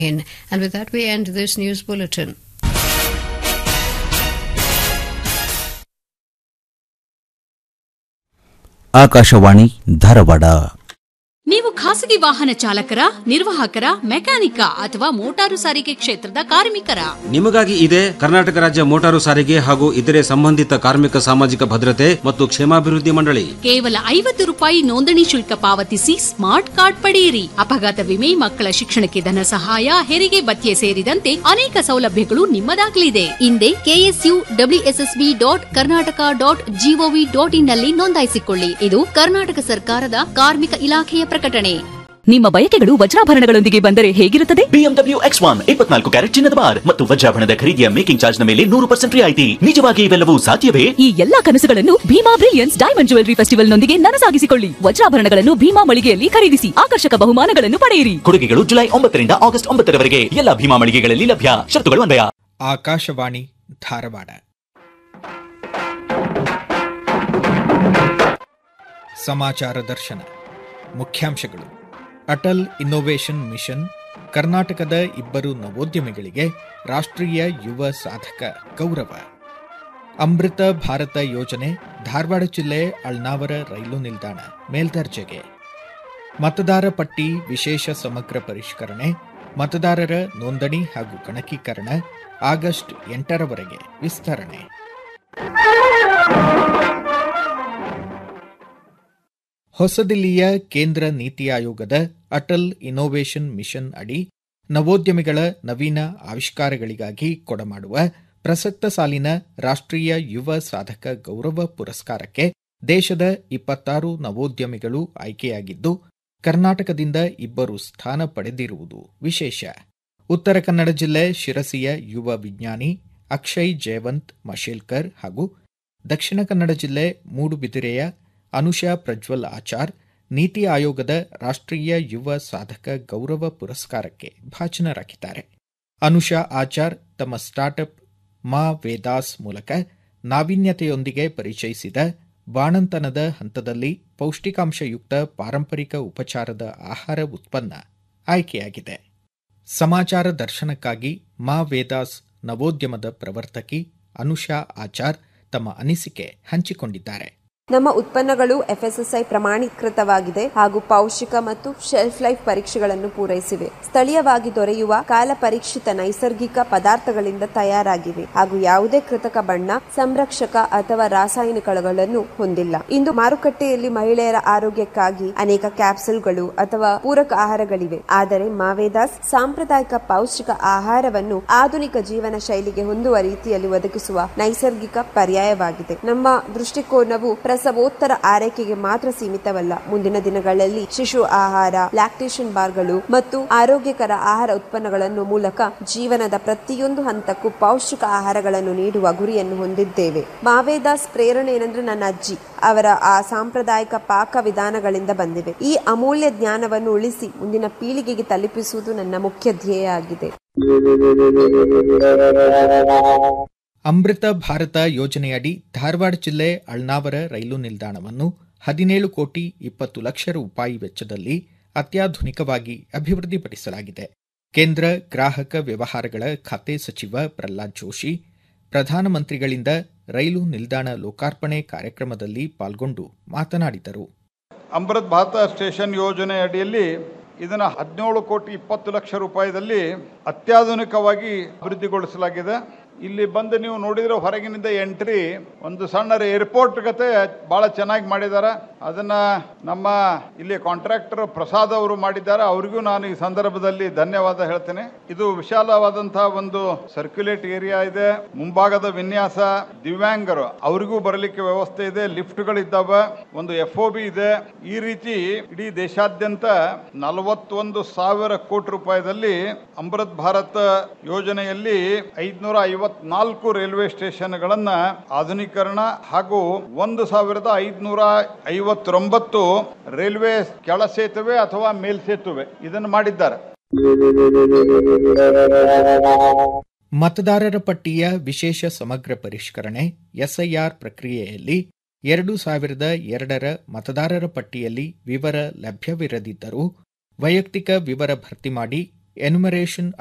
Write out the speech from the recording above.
And with that, we end this news bulletin. Akashvani Dharwad. ನೀವು ಖಾಸಗಿ ವಾಹನ ಚಾಲಕರ, ನಿರ್ವಾಹಕರ, ಮೆಕ್ಯಾನಿಕ ಅಥವಾ ಮೋಟಾರು ಸಾರಿಗೆ ಕ್ಷೇತ್ರದ ಕಾರ್ಮಿಕರ? ನಿಮಗಾಗಿ ಇದೆ ಕರ್ನಾಟಕ ರಾಜ್ಯ ಮೋಟಾರು ಸಾರಿಗೆ ಹಾಗೂ ಇತರೆ ಸಂಬಂಧಿತ ಕಾರ್ಮಿಕ ಸಾಮಾಜಿಕ ಭದ್ರತೆ ಮತ್ತು ಕ್ಷೇಮಾಭಿವೃದ್ಧಿ ಮಂಡಳಿ. ಕೇವಲ ₹50 ನೋಂದಣಿ ಶುಲ್ಕ ಪಾವತಿಸಿ ಸ್ಮಾರ್ಟ್ ಕಾರ್ಡ್ ಪಡೆಯಿರಿ. ಅಪಘಾತ ವಿಮೆ, ಮಕ್ಕಳ ಶಿಕ್ಷಣಕ್ಕೆ ಧನ ಸಹಾಯ, ಹೆರಿಗೆ ಭತ್ಯೆ ಸೇರಿದಂತೆ ಅನೇಕ ಸೌಲಭ್ಯಗಳು ನಿಮ್ಮದಾಗಲಿದೆ. ಹಿಂದೆ ksu.wssb.karnataka.gov.in ನಲ್ಲಿ ನೋಂದಾಯಿಸಿಕೊಳ್ಳಿ. ಇದು ಕರ್ನಾಟಕ ಸರ್ಕಾರದ ಕಾರ್ಮಿಕ ಇಲಾಖೆಯ ಪ್ರಕಟಣೆ. ನಿಮ್ಮ ಬಯಕೆಗಳು ವಜ್ರಾಭರಣಗಳೊಂದಿಗೆ ಬಂದರೆ ಹೇಗಿರುತ್ತದೆ? BMW X1 24 ಕ್ಯಾರೆಟ್ ಚಿನ್ನದ ಬಾರ್ ಮತ್ತು ವಜ್ರಾಭರಣದ ಖರೀದಿಯ ಮೇಕಿಂಗ್ ಚಾರ್ಜ್ ನ ಮೇಲೆ 100% ರಿಯಾಯಿತಿ. ನಿಜವಾಗಿ ಇವೆಲ್ಲವೂ ಸಾಧ್ಯವೇ? ಈ ಎಲ್ಲಾ ಕನಸುಗಳನ್ನು Bima brilliance diamond jewellery festival ನೊಂದಿಗೆ ನನಸಾಗಿಸಿಕೊಳ್ಳಿ. ವಜ್ರಾಭರಣಗಳನ್ನು ಭೀಮಾ ಮಳಿಗೆಯಲ್ಲಿ ಖರೀದಿಸಿ ಆಕರ್ಷಕ ಬಹುಮಾನಗಳನ್ನು ಪಡೆಯಿರಿ. ಕೊಡುಗೆಗಳು ಜುಲೈ 9 ರಿಂದ ಆಗಸ್ಟ್ 9 ರವರೆಗೆ ಎಲ್ಲ ಭೀಮಾ ಮಳಿಗೆಗಳಲ್ಲಿ ಲಭ್ಯ. ಶರ್ತುಗಳು ಅನ್ವಯ. ಆಕಾಶವಾಣಿ ಧಾರವಾಡ. ಸಮಾಚಾರ ದರ್ಶನ. ಮುಖ್ಯಾಂಶಗಳು. ಅಟಲ್ ಇನ್ನೋವೇಷನ್ ಮಿಷನ್, ಕರ್ನಾಟಕದ 2 ನವೋದ್ಯಮಿಗಳಿಗೆ ರಾಷ್ಟ್ರೀಯ ಯುವ ಸಾಧಕ ಗೌರವ. ಅಮೃತ ಭಾರತ ಯೋಜನೆ, ಧಾರವಾಡ ಜಿಲ್ಲೆ ಅಳ್ನಾವರ ರೈಲು ನಿಲ್ದಾಣ ಮೇಲ್ದರ್ಜೆಗೆ. ಮತದಾರ ಪಟ್ಟಿ ವಿಶೇಷ ಸಮಗ್ರ ಪರಿಷ್ಕರಣೆ, ಮತದಾರರ ನೋಂದಣಿ ಹಾಗೂ ಗಣಕೀಕರಣ ಆಗಸ್ಟ್ 8ರವರೆಗೆ ವಿಸ್ತರಣೆ. ಹೊಸದಿಲ್ಲಿಯ ಕೇಂದ್ರ ನೀತಿ ಆಯೋಗದ ಅಟಲ್ ಇನ್ನೋವೇಷನ್ ಮಿಷನ್ ಅಡಿ ನವೋದ್ಯಮಿಗಳ ನವೀನ ಆವಿಷ್ಕಾರಗಳಿಗಾಗಿ ಕೊಡಮಾಡುವ ಪ್ರಸಕ್ತ ಸಾಲಿನ ರಾಷ್ಟ್ರೀಯ ಯುವ ಸಾಧಕ ಗೌರವ ಪುರಸ್ಕಾರಕ್ಕೆ ದೇಶದ 26 ನವೋದ್ಯಮಿಗಳು ಆಯ್ಕೆಯಾಗಿದ್ದು, ಕರ್ನಾಟಕದಿಂದ 2 ಸ್ಥಾನ ಪಡೆದಿರುವುದು ವಿಶೇಷ. ಉತ್ತರ ಕನ್ನಡ ಜಿಲ್ಲೆ ಶಿರಸಿಯ ಯುವ ವಿಜ್ಞಾನಿ ಅಕ್ಷಯ್ ಜಯವಂತ್ ಮಶೇಲ್ಕರ್ ಹಾಗೂ ದಕ್ಷಿಣ ಕನ್ನಡ ಜಿಲ್ಲೆ ಮೂಡುಬಿದಿರೆಯ ಅನುಷಾ ಪ್ರಜ್ವಲ್ ಆಚಾರ್ ನೀತಿ ಆಯೋಗದ ರಾಷ್ಟ್ರೀಯ ಯುವ ಸಾಧಕ ಗೌರವ ಪುರಸ್ಕಾರಕ್ಕೆ ಭಾಜನರಾಗಿದ್ದಾರೆ. ಅನುಷಾ ಆಚಾರ್ ತಮ್ಮ ಸ್ಟಾರ್ಟ್ಅಪ್ ಮಾ ವೇದಾಸ್ ಮೂಲಕ ನಾವೀನ್ಯತೆಯೊಂದಿಗೆ ಪರಿಚಯಿಸಿದ ಬಾಣಂತನದ ಹಂತದಲ್ಲಿ ಪೌಷ್ಟಿಕಾಂಶಯುಕ್ತ ಪಾರಂಪರಿಕ ಉಪಚಾರದ ಆಹಾರ ಉತ್ಪನ್ನ ಆಯ್ಕೆಯಾಗಿದೆ. ಸಮಾಚಾರ ದರ್ಶನಕ್ಕಾಗಿ ಮಾ ವೇದಾಸ್ ನವೋದ್ಯಮದ ಪ್ರವರ್ತಕಿ ಅನುಷಾ ಆಚಾರ್ ತಮ್ಮ ಅನಿಸಿಕೆ ಹಂಚಿಕೊಂಡಿದ್ದಾರೆ. ನಮ್ಮ ಉತ್ಪನ್ನಗಳು FSSAI ಪ್ರಮಾಣೀಕೃತವಾಗಿದೆ ಹಾಗೂ ಪೌಷ್ಟಿಕ ಮತ್ತು ಶೆಲ್ಫ್ ಲೈಫ್ ಪರೀಕ್ಷೆಗಳನ್ನು ಪೂರೈಸಿವೆ. ಸ್ಥಳೀಯವಾಗಿ ದೊರೆಯುವ ಕಾಲ ಪರೀಕ್ಷಿತ ನೈಸರ್ಗಿಕ ಪದಾರ್ಥಗಳಿಂದ ತಯಾರಾಗಿವೆ ಹಾಗೂ ಯಾವುದೇ ಕೃತಕ ಬಣ್ಣ, ಸಂರಕ್ಷಕ ಅಥವಾ ರಾಸಾಯನಿಕಗಳನ್ನು ಹೊಂದಿಲ್ಲ. ಇಂದು ಮಾರುಕಟ್ಟೆಯಲ್ಲಿ ಮಹಿಳೆಯರ ಆರೋಗ್ಯಕ್ಕಾಗಿ ಅನೇಕ ಕ್ಯಾಪ್ಸೂಲ್ಗಳು ಅಥವಾ ಪೂರಕ ಆಹಾರಗಳಿವೆ. ಆದರೆ ಮಾವೇದಾಸ್ ಸಾಂಪ್ರದಾಯಿಕ ಪೌಷ್ಟಿಕ ಆಹಾರವನ್ನು ಆಧುನಿಕ ಜೀವನ ಶೈಲಿಗೆ ಹೊಂದುವ ರೀತಿಯಲ್ಲಿ ಒದಗಿಸುವ ನೈಸರ್ಗಿಕ ಪರ್ಯಾಯವಾಗಿದೆ. ನಮ್ಮ ದೃಷ್ಟಿಕೋನವು ಪ್ರಸವೋತ್ತರ ಆರೈಕೆಗೆ ಮಾತ್ರ ಸೀಮಿತವಲ್ಲ. ಮುಂದಿನ ದಿನಗಳಲ್ಲಿ ಶಿಶು ಆಹಾರ, ಲ್ಯಾಕ್ಟೇಷನ್ ಬಾರ್ಗಳು ಮತ್ತು ಆರೋಗ್ಯಕರ ಆಹಾರ ಉತ್ಪನ್ನಗಳನ್ನು ಮೂಲಕ ಜೀವನದ ಪ್ರತಿಯೊಂದು ಹಂತಕ್ಕೂ ಪೌಷ್ಟಿಕ ಆಹಾರಗಳನ್ನು ನೀಡುವ ಗುರಿಯನ್ನು ಹೊಂದಿದ್ದೇವೆ. ಮಾವೇದಾಸ್ ಪ್ರೇರಣೆ ಏನಂದ್ರೆ ನನ್ನ ಅಜ್ಜಿ ಅವರ ಆ ಸಾಂಪ್ರದಾಯಿಕ ಪಾಕ ವಿಧಾನಗಳಿಂದ ಬಂದಿವೆ. ಈ ಅಮೂಲ್ಯ ಜ್ಞಾನವನ್ನು ಉಳಿಸಿ ಮುಂದಿನ ಪೀಳಿಗೆಗೆ ತಲುಪಿಸುವುದು ನನ್ನ ಮುಖ್ಯ ಧ್ಯೇಯ ಆಗಿದೆ. ಅಮೃತ ಭಾರತ ಯೋಜನೆಯಡಿ ಧಾರವಾಡ ಜಿಲ್ಲೆ ಅಳ್ನಾವರ ರೈಲು ನಿಲ್ದಾಣವನ್ನು 17 ಕೋಟಿ 20 ಲಕ್ಷ ರೂಪಾಯಿ ವೆಚ್ಚದಲ್ಲಿ ಅತ್ಯಾಧುನಿಕವಾಗಿ ಅಭಿವೃದ್ಧಿಪಡಿಸಲಾಗಿದೆ. ಕೇಂದ್ರ ಗ್ರಾಹಕ ವ್ಯವಹಾರಗಳ ಖಾತೆ ಸಚಿವ ಪ್ರಹ್ಲಾದ್ ಜೋಶಿ ಪ್ರಧಾನಮಂತ್ರಿಗಳಿಂದ ರೈಲು ನಿಲ್ದಾಣ ಲೋಕಾರ್ಪಣೆ ಕಾರ್ಯಕ್ರಮದಲ್ಲಿ ಪಾಲ್ಗೊಂಡು ಮಾತನಾಡಿದರು. ಅಮೃತ ಭಾರತ ಸ್ಟೇಷನ್ ಯೋಜನೆ ಅಡಿಯಲ್ಲಿ ಇದನ್ನು 17 ಕೋಟಿ 20 ಲಕ್ಷ ರೂಪಾಯಿದಲ್ಲಿ ಅತ್ಯಾಧುನಿಕವಾಗಿ ಅಭಿವೃದ್ಧಿಗೊಳಿಸಲಾಗಿದೆ. ಇಲ್ಲಿ ಬಂದು ನೀವು ನೋಡಿದ್ರೆ ಹೊರಗಿನಿಂದ ಎಂಟ್ರಿ ಒಂದು ಸಣ್ಣ ಏರ್ಪೋರ್ಟ್ ಗತೆ ಬಹಳ ಚೆನ್ನಾಗಿ ಮಾಡಿದ್ದಾರೆ. ಅದನ್ನ ನಮ್ಮ ಇಲ್ಲಿ ಕಾಂಟ್ರಾಕ್ಟರ್ ಪ್ರಸಾದ್ ಅವರು ಮಾಡಿದ್ದಾರೆ. ಅವರಿಗೂ ನಾನು ಈ ಸಂದರ್ಭದಲ್ಲಿ ಧನ್ಯವಾದ ಹೇಳ್ತೇನೆ. ಇದು ವಿಶಾಲವಾದಂತಹ ಒಂದು ಸರ್ಕ್ಯುಲೇಟ್ ಏರಿಯಾ ಇದೆ. ಮುಂಭಾಗದ ವಿನ್ಯಾಸ ದಿವ್ಯಾಂಗರು ಅವರಿಗೂ ಬರಲಿಕ್ಕೆ ವ್ಯವಸ್ಥೆ ಇದೆ. ಲಿಫ್ಟ್ಗಳಿದ್ದಾವೆ. ಒಂದು FOB ಇದೆ. ಈ ರೀತಿ ಇಡೀ ದೇಶಾದ್ಯಂತ 41,000 ಕೋಟಿ ರೂಪಾಯಿದಲ್ಲಿ ಅಮೃತ್ ಭಾರತ್ ಯೋಜನೆಯಲ್ಲಿ 554 ರೈಲ್ವೆ ಸ್ಟೇಷನ್ಗಳನ್ನ ಆಧುನೀಕರಣ ಹಾಗೂ 1,559 ರೈಲ್ವೆ ಕೆಳ ಸೇತುವೆ ಅಥವಾ ಮೇಲ್ಸೇತುವೆ ಇದನ್ನು ಮಾಡಿದ್ದಾರೆ. ಮತದಾರರ ಪಟ್ಟಿಯ ವಿಶೇಷ ಸಮಗ್ರ ಪರಿಷ್ಕರಣೆ SIR ಪ್ರಕ್ರಿಯೆಯಲ್ಲಿ 2002ರ ಮತದಾರರ ಪಟ್ಟಿಯಲ್ಲಿ ವಿವರ ಲಭ್ಯವಿರದಿದ್ದರೂ ವೈಯಕ್ತಿಕ ವಿವರ ಭರ್ತಿ ಮಾಡಿ ಎನ್ಯುಮರೇಷನ್